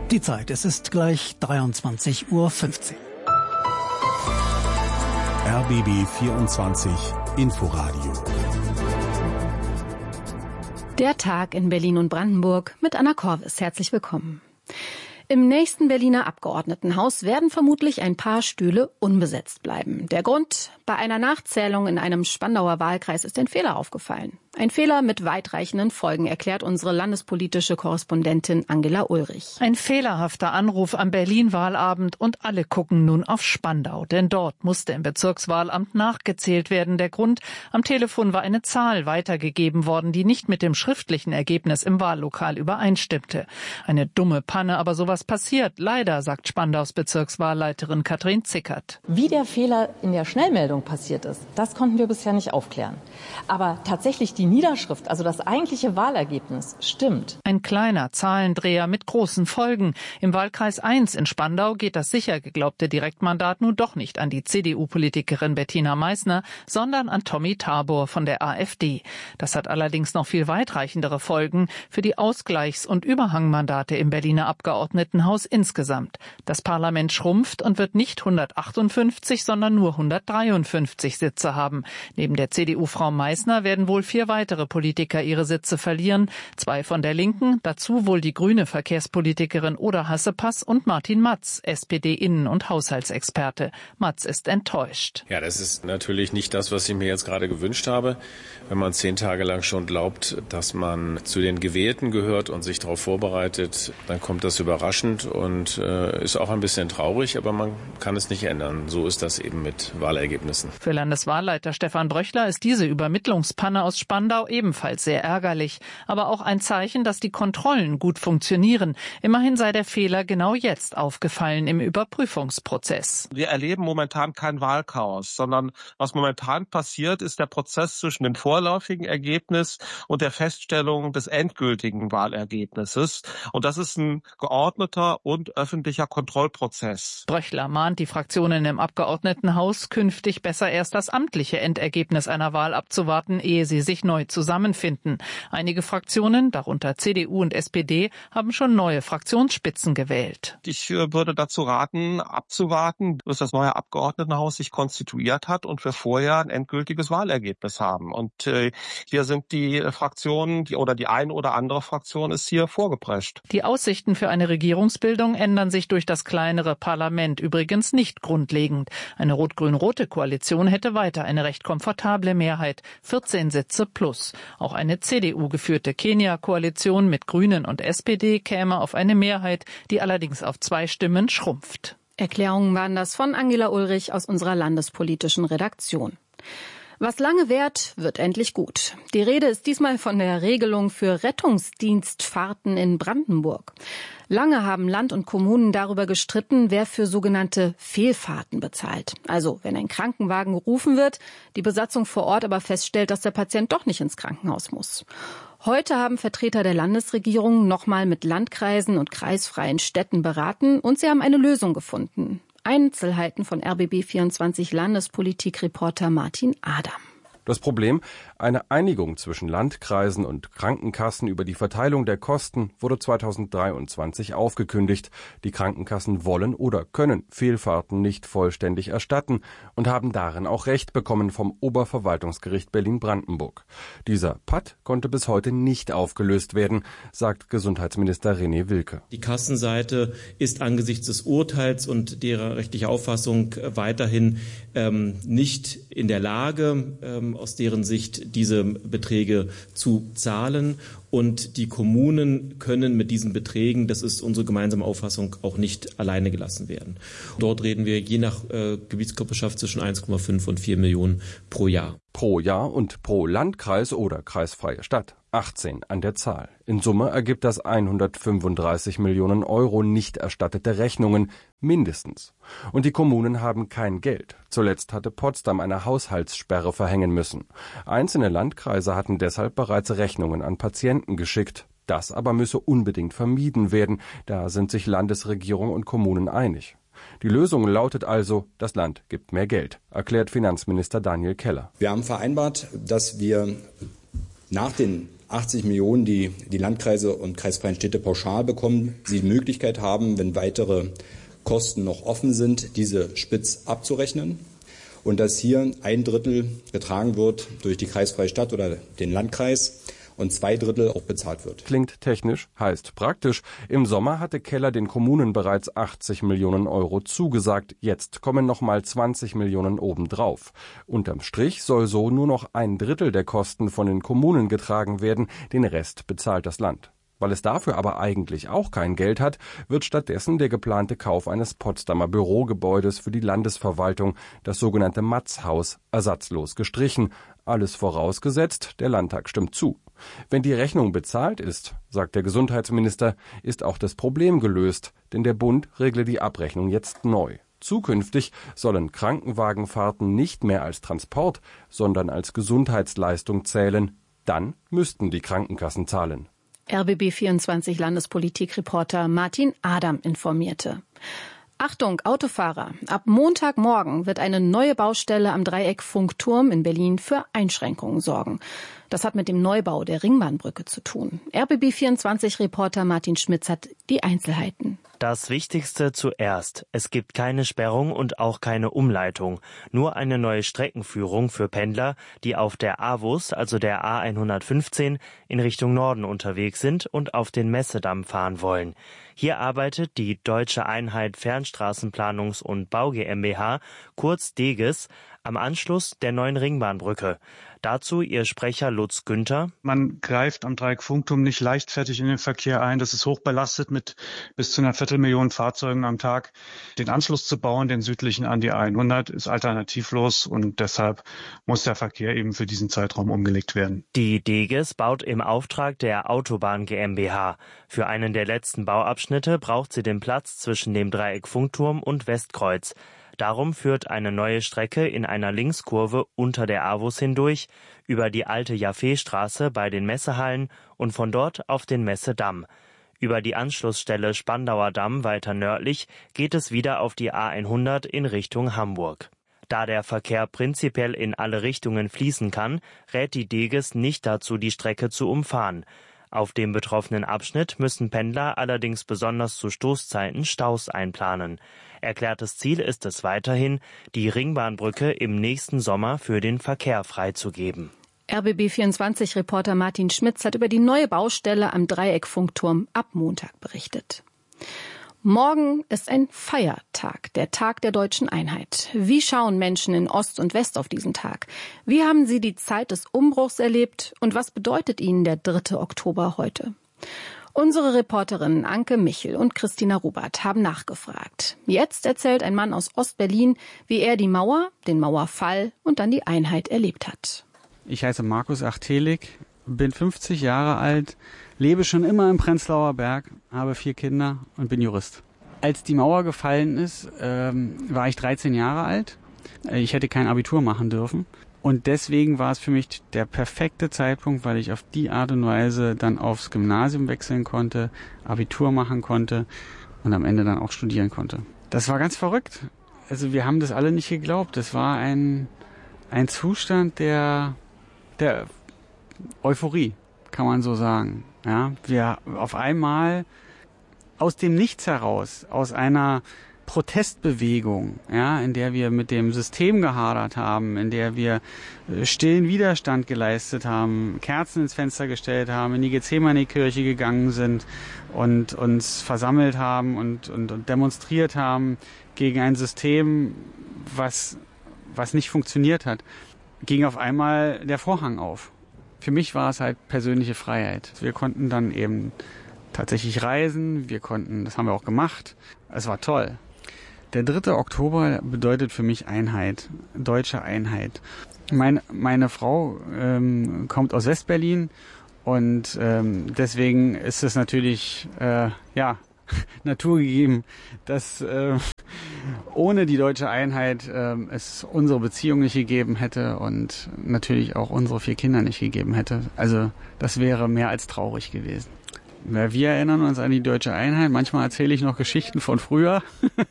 Die Zeit, es ist gleich 23:15 Uhr. RBB 24 Inforadio. Der Tag in Berlin und Brandenburg mit Anna Korvis. Herzlich willkommen. Im nächsten Berliner Abgeordnetenhaus werden vermutlich ein paar Stühle unbesetzt bleiben. Der Grund: Bei einer Nachzählung in einem Spandauer Wahlkreis ist ein Fehler aufgefallen. Ein Fehler mit weitreichenden Folgen, erklärt unsere landespolitische Korrespondentin Angela Ulrich. Ein fehlerhafter Anruf am Berlin-Wahlabend und alle gucken nun auf Spandau. Denn dort musste im Bezirkswahlamt nachgezählt werden. Der Grund: Am Telefon war eine Zahl weitergegeben worden, die nicht mit dem schriftlichen Ergebnis im Wahllokal übereinstimmte. Eine dumme Panne, aber sowas passiert. Leider, sagt Spandaus Bezirkswahlleiterin Katrin Zickert. Wie der Fehler in der Schnellmeldung passiert ist, das konnten wir bisher nicht aufklären. Aber tatsächlich die Niederschrift, also das eigentliche Wahlergebnis, stimmt. Ein kleiner Zahlendreher mit großen Folgen. Im Wahlkreis 1 in Spandau geht das sicher geglaubte Direktmandat nun doch nicht an die CDU-Politikerin Bettina Meissner, sondern an Tommy Tabor von der AfD. Das hat allerdings noch viel weitreichendere Folgen für die Ausgleichs- und Überhangmandate im Berliner Abgeordnetenhaus insgesamt. Das Parlament schrumpft und wird nicht 158, sondern nur 153 Sitze haben. Neben der CDU-Frau Meissner werden wohl 4 weitere Politiker ihre Sitze verlieren. 2 von der Linken, dazu wohl die grüne Verkehrspolitikerin Oda Hassepass und Martin Matz, SPD-Innen- und Haushaltsexperte. Matz ist enttäuscht. Ja, das ist natürlich nicht das, was ich mir jetzt gerade gewünscht habe. Wenn man 10 Tage lang schon glaubt, dass man zu den Gewählten gehört und sich darauf vorbereitet, dann kommt das überraschend und ist auch ein bisschen traurig, aber man kann es nicht ändern. So ist das eben mit Wahlergebnissen. Für Landeswahlleiter Stefan Bröchler ist diese Übermittlungspanne aus Spandau ebenfalls sehr ärgerlich. Aber auch ein Zeichen, dass die Kontrollen gut funktionieren. Immerhin sei der Fehler genau jetzt aufgefallen im Überprüfungsprozess. Wir erleben momentan kein Wahlchaos, sondern was momentan passiert, ist der Prozess zwischen dem vorläufigen Ergebnis und der Feststellung des endgültigen Wahlergebnisses. Und das ist ein geordneter und öffentlicher Kontrollprozess. Bröchler mahnt die Fraktionen im Abgeordnetenhaus, künftig besser erst das amtliche Endergebnis einer Wahl abzuwarten, ehe sie sich neu zusammenfinden. Einige Fraktionen, darunter CDU und SPD, haben schon neue Fraktionsspitzen gewählt. Ich würde dazu raten, abzuwarten, bis das neue Abgeordnetenhaus sich konstituiert hat und wir vorher ein endgültiges Wahlergebnis haben. Und hier sind die Fraktionen, die eine oder andere Fraktion ist hier vorgeprescht. Die Aussichten für eine Regierungsbildung ändern sich durch das kleinere Parlament übrigens nicht grundlegend. Eine rot-grün-rote Koalition hätte weiter eine recht komfortable Mehrheit, 14 Sitze plus. Auch eine CDU-geführte Kenia-Koalition mit Grünen und SPD käme auf eine Mehrheit, die allerdings auf 2 Stimmen schrumpft. Erklärungen waren das von Angela Ulrich aus unserer landespolitischen Redaktion. Was lange währt, wird endlich gut. Die Rede ist diesmal von der Regelung für Rettungsdienstfahrten in Brandenburg. Lange haben Land und Kommunen darüber gestritten, wer für sogenannte Fehlfahrten bezahlt. Also, wenn ein Krankenwagen gerufen wird, die Besatzung vor Ort aber feststellt, dass der Patient doch nicht ins Krankenhaus muss. Heute haben Vertreter der Landesregierung nochmal mit Landkreisen und kreisfreien Städten beraten und sie haben eine Lösung gefunden. Einzelheiten von RBB 24 Landespolitikreporter Martin Adam. Das Problem: Eine Einigung zwischen Landkreisen und Krankenkassen über die Verteilung der Kosten wurde 2023 aufgekündigt. Die Krankenkassen wollen oder können Fehlfahrten nicht vollständig erstatten und haben darin auch Recht bekommen vom Oberverwaltungsgericht Berlin-Brandenburg. Dieser Patt konnte bis heute nicht aufgelöst werden, sagt Gesundheitsminister René Wilke. Die Kassenseite ist angesichts des Urteils und derer rechtliche Auffassung weiterhin nicht in der Lage, aus deren Sicht diese Beträge zu zahlen. Und die Kommunen können mit diesen Beträgen, das ist unsere gemeinsame Auffassung, auch nicht alleine gelassen werden. Dort reden wir je nach Gebietskörperschaft zwischen 1,5 und 4 Millionen pro Jahr. Pro Jahr und pro Landkreis oder kreisfreie Stadt. 18 an der Zahl. In Summe ergibt das 135 Millionen Euro nicht erstattete Rechnungen, mindestens. Und die Kommunen haben kein Geld. Zuletzt hatte Potsdam eine Haushaltssperre verhängen müssen. Einzelne Landkreise hatten deshalb bereits Rechnungen an Patienten geschickt. Das aber müsse unbedingt vermieden werden. Da sind sich Landesregierung und Kommunen einig. Die Lösung lautet also, das Land gibt mehr Geld, erklärt Finanzminister Daniel Keller. Wir haben vereinbart, dass wir nach den 80 Millionen, die die Landkreise und kreisfreien Städte pauschal bekommen, sie die Möglichkeit haben, wenn weitere Kosten noch offen sind, diese spitz abzurechnen. Und dass hier 1/3 getragen wird durch die kreisfreie Stadt oder den Landkreis und 2/3 auch bezahlt wird. Klingt technisch, heißt praktisch. Im Sommer hatte Keller den Kommunen bereits 80 Millionen Euro zugesagt. Jetzt kommen nochmal 20 Millionen obendrauf. Unterm Strich soll so nur noch 1/3 der Kosten von den Kommunen getragen werden. Den Rest bezahlt das Land. Weil es dafür aber eigentlich auch kein Geld hat, wird stattdessen der geplante Kauf eines Potsdamer Bürogebäudes für die Landesverwaltung, das sogenannte Matzhaus, ersatzlos gestrichen. Alles vorausgesetzt, der Landtag stimmt zu. Wenn die Rechnung bezahlt ist, sagt der Gesundheitsminister, ist auch das Problem gelöst, denn der Bund regle die Abrechnung jetzt neu. Zukünftig sollen Krankenwagenfahrten nicht mehr als Transport, sondern als Gesundheitsleistung zählen. Dann müssten die Krankenkassen zahlen. RBB24 Landespolitikreporter Martin Adam informierte. Achtung, Autofahrer! Ab Montagmorgen wird eine neue Baustelle am Dreieck-Funkturm in Berlin für Einschränkungen sorgen. Das hat mit dem Neubau der Ringbahnbrücke zu tun. RBB24-Reporter Martin Schmitz hat die Einzelheiten. Das Wichtigste zuerst. Es gibt keine Sperrung und auch keine Umleitung. Nur eine neue Streckenführung für Pendler, die auf der AWUS, also der A115, in Richtung Norden unterwegs sind und auf den Messedamm fahren wollen. Hier arbeitet die Deutsche Einheit Fernstraßenplanungs- und Bau GmbH, kurz DEGES, am Anschluss der neuen Ringbahnbrücke. Dazu ihr Sprecher Lutz Günther. Man greift am Dreieck-Funkturm nicht leichtfertig in den Verkehr ein. Das ist hochbelastet mit bis zu einer Viertelmillion Fahrzeugen am Tag. Den Anschluss zu bauen, den südlichen an die A100, ist alternativlos und deshalb muss der Verkehr eben für diesen Zeitraum umgelegt werden. Die DEGES baut im Auftrag der Autobahn GmbH. Für einen der letzten Bauabschnitte braucht sie den Platz zwischen dem Dreieck-Funkturm und Westkreuz. Darum führt eine neue Strecke in einer Linkskurve unter der AWUS hindurch, über die alte Jaffeestraße bei den Messehallen und von dort auf den Messedamm. Über die Anschlussstelle Spandauer Damm weiter nördlich geht es wieder auf die A100 in Richtung Hamburg. Da der Verkehr prinzipiell in alle Richtungen fließen kann, rät die DEGES nicht dazu, die Strecke zu umfahren. Auf dem betroffenen Abschnitt müssen Pendler allerdings besonders zu Stoßzeiten Staus einplanen. Erklärtes Ziel ist es weiterhin, die Ringbahnbrücke im nächsten Sommer für den Verkehr freizugeben. RBB24-Reporter Martin Schmitz hat über die neue Baustelle am Dreieck-Funkturm ab Montag berichtet. Morgen ist ein Feiertag, der Tag der deutschen Einheit. Wie schauen Menschen in Ost und West auf diesen Tag? Wie haben sie die Zeit des Umbruchs erlebt und was bedeutet ihnen der 3. Oktober heute? Unsere Reporterinnen Anke Michel und Christina Rubert haben nachgefragt. Jetzt erzählt ein Mann aus Ostberlin, wie er die Mauer, den Mauerfall und dann die Einheit erlebt hat. Ich heiße Markus Achtelek, bin 50 Jahre alt, lebe schon immer im Prenzlauer Berg, habe 4 Kinder und bin Jurist. Als die Mauer gefallen ist, war ich 13 Jahre alt. Ich hätte kein Abitur machen dürfen. Und deswegen war es für mich der perfekte Zeitpunkt, weil ich auf die Art und Weise dann aufs Gymnasium wechseln konnte, Abitur machen konnte und am Ende dann auch studieren konnte. Das war ganz verrückt. Also wir haben das alle nicht geglaubt. Das war ein Zustand der Euphorie, kann man so sagen. Ja, wir auf einmal aus dem Nichts heraus, aus einer Protestbewegung, ja, in der wir mit dem System gehadert haben, in der wir stillen Widerstand geleistet haben, Kerzen ins Fenster gestellt haben, in die Gethsemane-Kirche gegangen sind und uns versammelt haben und demonstriert haben gegen ein System, was nicht funktioniert hat, ging auf einmal der Vorhang auf. Für mich war es halt persönliche Freiheit. Wir konnten dann eben tatsächlich reisen, das haben wir auch gemacht. Es war toll. Der 3. Oktober bedeutet für mich Einheit, deutsche Einheit. Meine Frau kommt aus Westberlin und deswegen ist es natürlich naturgegeben, dass ohne die deutsche Einheit es unsere Beziehung nicht gegeben hätte und natürlich auch unsere 4 Kinder nicht gegeben hätte. Also das wäre mehr als traurig gewesen. Wir erinnern uns an die deutsche Einheit. Manchmal erzähle ich noch Geschichten von früher.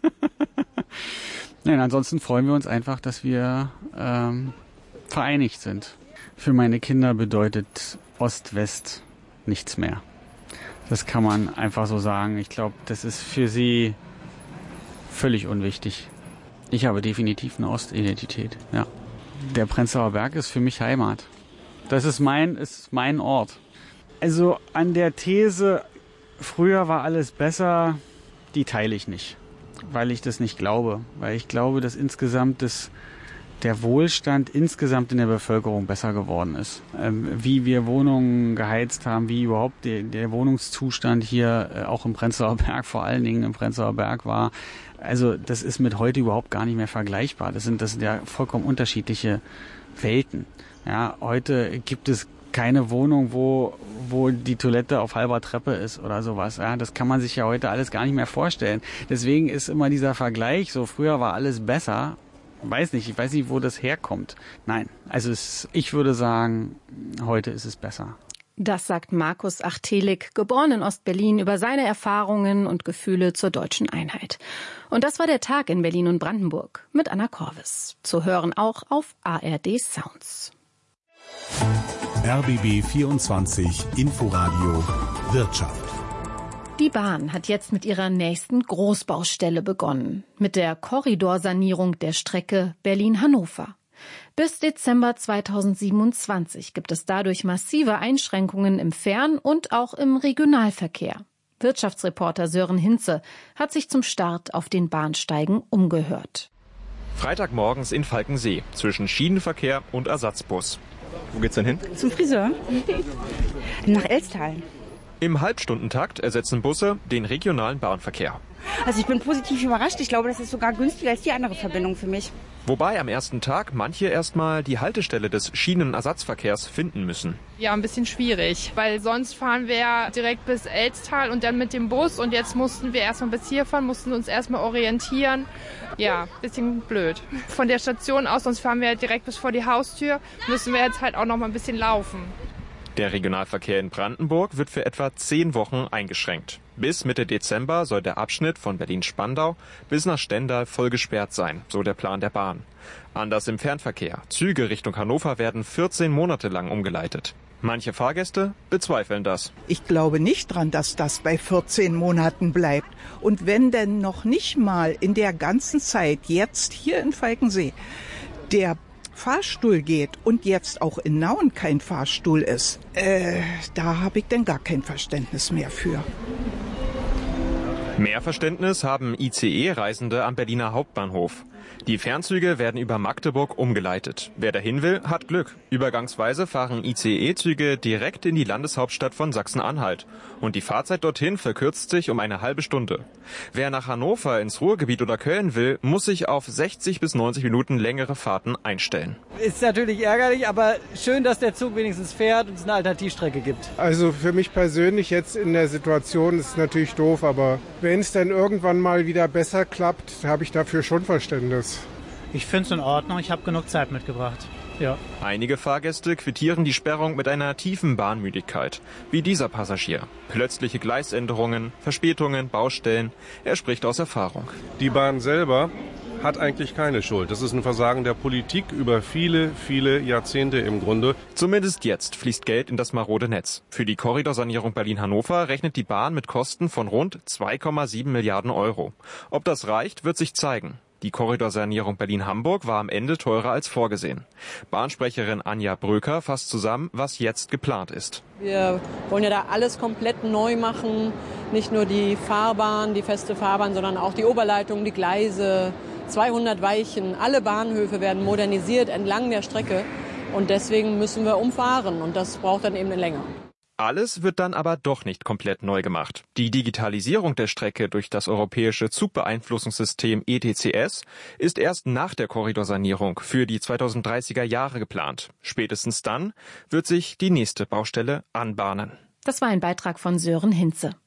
Nein, ansonsten freuen wir uns einfach, dass wir vereinigt sind. Für meine Kinder bedeutet Ost-West nichts mehr. Das kann man einfach so sagen. Ich glaube, das ist für sie völlig unwichtig. Ich habe definitiv eine Ostidentität, ja. Der Prenzlauer Berg ist für mich Heimat. Das ist mein Ort. Also an der These, früher war alles besser, die teile ich nicht, weil ich das nicht glaube. Weil ich glaube, dass insgesamt der Wohlstand insgesamt in der Bevölkerung besser geworden ist. Wie wir Wohnungen geheizt haben, wie überhaupt der Wohnungszustand hier auch im Prenzlauer Berg, vor allen Dingen im Prenzlauer Berg war. Also das ist mit heute überhaupt gar nicht mehr vergleichbar. Das sind ja vollkommen unterschiedliche Welten. Ja, heute gibt es keine Wohnung, wo die Toilette auf halber Treppe ist oder sowas. Ja, das kann man sich ja heute alles gar nicht mehr vorstellen. Deswegen ist immer dieser Vergleich, so früher war alles besser. Ich weiß nicht, wo das herkommt. Nein, also ich würde sagen, heute ist es besser. Das sagt Markus Achtelek, geboren in Ostberlin, über seine Erfahrungen und Gefühle zur deutschen Einheit. Und das war der Tag in Berlin und Brandenburg mit Anna Korvis. Zu hören auch auf ARD Sounds. RBB 24 Inforadio Wirtschaft. Die Bahn hat jetzt mit ihrer nächsten Großbaustelle begonnen, mit der Korridorsanierung der Strecke Berlin-Hannover. Bis Dezember 2027 gibt es dadurch massive Einschränkungen im Fern- und auch im Regionalverkehr. Wirtschaftsreporter Sören Hinze hat sich zum Start auf den Bahnsteigen umgehört. Freitagmorgens in Falkensee zwischen Schienenverkehr und Ersatzbus. Wo geht's denn hin? Zum Friseur. Nach Elstal. Im Halbstundentakt ersetzen Busse den regionalen Bahnverkehr. Also ich bin positiv überrascht. Ich glaube, das ist sogar günstiger als die andere Verbindung für mich. Wobei am ersten Tag manche erstmal die Haltestelle des Schienenersatzverkehrs finden müssen. Ja, ein bisschen schwierig, weil sonst fahren wir direkt bis Elstal und dann mit dem Bus und jetzt mussten wir erstmal bis hier fahren, mussten uns erstmal orientieren. Ja, bisschen blöd. Von der Station aus, sonst fahren wir direkt bis vor die Haustür, müssen wir jetzt halt auch noch mal ein bisschen laufen. Der Regionalverkehr in Brandenburg wird für etwa 10 Wochen eingeschränkt. Bis Mitte Dezember soll der Abschnitt von Berlin-Spandau bis nach Stendal voll gesperrt sein, so der Plan der Bahn. Anders im Fernverkehr. Züge Richtung Hannover werden 14 Monate lang umgeleitet. Manche Fahrgäste bezweifeln das. Ich glaube nicht dran, dass das bei 14 Monaten bleibt. Und wenn denn noch nicht mal in der ganzen Zeit, jetzt hier in Falkensee, der Fahrstuhl geht und jetzt auch in Nauen kein Fahrstuhl ist, da habe ich denn gar kein Verständnis mehr für. Mehr Verständnis haben ICE-Reisende am Berliner Hauptbahnhof. Die Fernzüge werden über Magdeburg umgeleitet. Wer dahin will, hat Glück. Übergangsweise fahren ICE-Züge direkt in die Landeshauptstadt von Sachsen-Anhalt. Und die Fahrzeit dorthin verkürzt sich um eine halbe Stunde. Wer nach Hannover, ins Ruhrgebiet oder Köln will, muss sich auf 60 bis 90 Minuten längere Fahrten einstellen. Ist natürlich ärgerlich, aber schön, dass der Zug wenigstens fährt und es eine Alternativstrecke gibt. Also für mich persönlich jetzt in der Situation ist es natürlich doof, aber wenn es dann irgendwann mal wieder besser klappt, habe ich dafür schon Verständnis. Ich finde es in Ordnung, ich habe genug Zeit mitgebracht. Ja. Einige Fahrgäste quittieren die Sperrung mit einer tiefen Bahnmüdigkeit, wie dieser Passagier. Plötzliche Gleisänderungen, Verspätungen, Baustellen. Er spricht aus Erfahrung. Die Bahn selber hat eigentlich keine Schuld. Das ist ein Versagen der Politik über viele, viele Jahrzehnte im Grunde. Zumindest jetzt fließt Geld in das marode Netz. Für die Korridorsanierung Berlin-Hannover rechnet die Bahn mit Kosten von rund 2,7 Milliarden Euro. Ob das reicht, wird sich zeigen. Die Korridorsanierung Berlin-Hamburg war am Ende teurer als vorgesehen. Bahnsprecherin Anja Bröker fasst zusammen, was jetzt geplant ist. Wir wollen ja da alles komplett neu machen. Nicht nur die Fahrbahn, die feste Fahrbahn, sondern auch die Oberleitung, die Gleise, 200 Weichen. Alle Bahnhöfe werden modernisiert entlang der Strecke. Und deswegen müssen wir umfahren. Und das braucht dann eben eine Länge. Alles wird dann aber doch nicht komplett neu gemacht. Die Digitalisierung der Strecke durch das europäische Zugbeeinflussungssystem ETCS ist erst nach der Korridorsanierung für die 2030er Jahre geplant. Spätestens dann wird sich die nächste Baustelle anbahnen. Das war ein Beitrag von Sören Hinze.